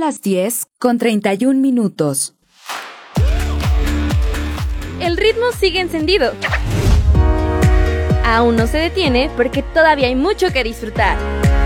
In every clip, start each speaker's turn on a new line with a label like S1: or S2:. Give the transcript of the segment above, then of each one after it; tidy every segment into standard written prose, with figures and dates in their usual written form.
S1: las 10:31.
S2: El ritmo sigue encendido. Aún no se detiene porque todavía hay mucho que disfrutar.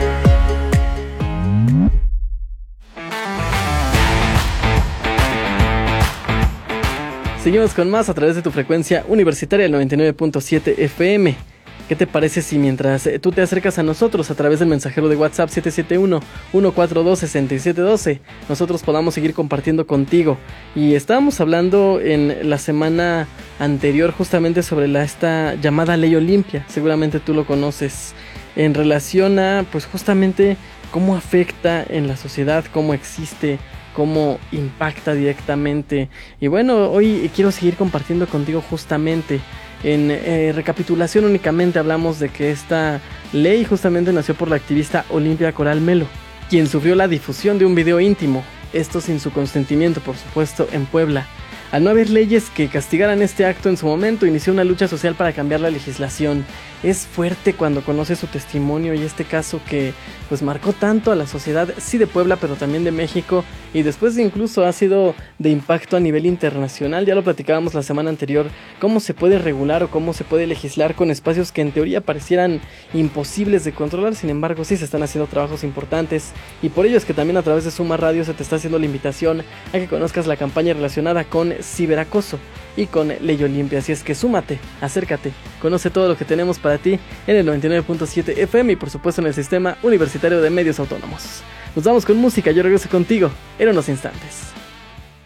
S3: Seguimos con más a través de tu frecuencia universitaria, el 99.7 FM. ¿Qué te parece si mientras tú te acercas a nosotros a través del mensajero de WhatsApp 771-142-6712, nosotros podamos seguir compartiendo contigo? Y estábamos hablando en la semana anterior justamente sobre esta llamada Ley Olimpia, seguramente tú lo conoces, en relación a pues justamente cómo afecta en la sociedad, cómo existe, cómo impacta directamente. Y bueno, hoy quiero seguir compartiendo contigo justamente. En recapitulación únicamente hablamos de que esta ley justamente nació por la activista Olimpia Coral Melo, quien sufrió la difusión de un video íntimo, esto sin su consentimiento por supuesto, en Puebla. Al no haber leyes que castigaran este acto en su momento, inició una lucha social para cambiar la legislación. Es fuerte cuando conoces su testimonio y este caso que pues marcó tanto a la sociedad, sí de Puebla, pero también de México, y después incluso ha sido de impacto a nivel internacional. Ya lo platicábamos la semana anterior, cómo se puede regular o cómo se puede legislar con espacios que en teoría parecieran imposibles de controlar. Sin embargo, sí se están haciendo trabajos importantes, y por ello es que también a través de Suma Radio se te está haciendo la invitación a que conozcas la campaña relacionada con ciberacoso y con Ley Olimpia. Así es que súmate, acércate, conoce todo lo que tenemos para ti en el 99.7 FM y por supuesto en el Sistema Universitario de Medios Autónomos. Nos vamos con música, yo regreso contigo en unos instantes.